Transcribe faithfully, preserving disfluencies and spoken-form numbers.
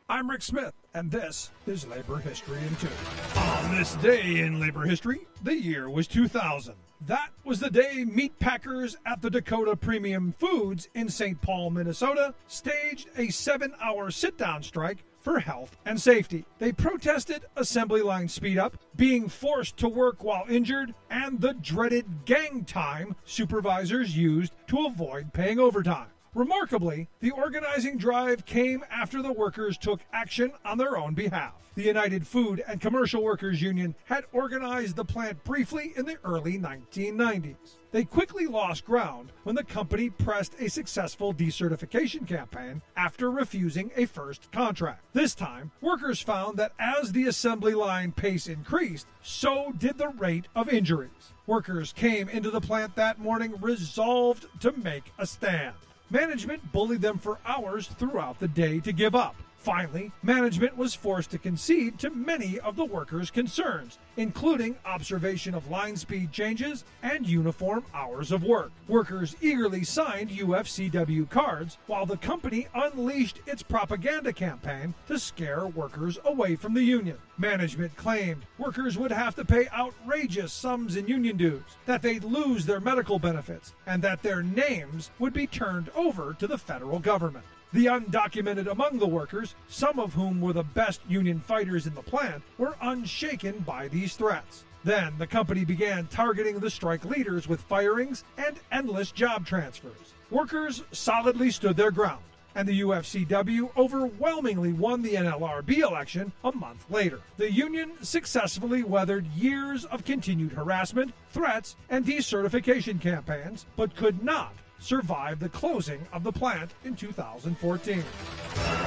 I'm Rick Smith, and this is Labor History in Two. On this day in labor history, the year was two thousand. That was the day meat packers at the Dakota Premium Foods in Saint Paul, Minnesota, staged a seven-hour sit-down strike for health and safety. They protested assembly line speed-up, being forced to work while injured, and the dreaded gang time supervisors used to avoid paying overtime. Remarkably, the organizing drive came after the workers took action on their own behalf. The United Food and Commercial Workers Union had organized the plant briefly in the early nineteen nineties. They quickly lost ground when the company pressed a successful decertification campaign after refusing a first contract. This time, workers found that as the assembly line pace increased, so did the rate of injuries. Workers came into the plant that morning resolved to make a stand. Management bullied them for hours throughout the day to give up. Finally, management was forced to concede to many of the workers' concerns, including observation of line speed changes and uniform hours of work. Workers eagerly signed U F C W cards, while the company unleashed its propaganda campaign to scare workers away from the union. Management claimed workers would have to pay outrageous sums in union dues, that they'd lose their medical benefits, and that their names would be turned over to the federal government. The undocumented among the workers, some of whom were the best union fighters in the plant, were unshaken by these threats. Then the company began targeting the strike leaders with firings and endless job transfers. Workers solidly stood their ground, and the U F C W overwhelmingly won the N L R B election a month later. The union successfully weathered years of continued harassment, threats, and decertification campaigns, but could not survived the closing of the plant in two thousand fourteen.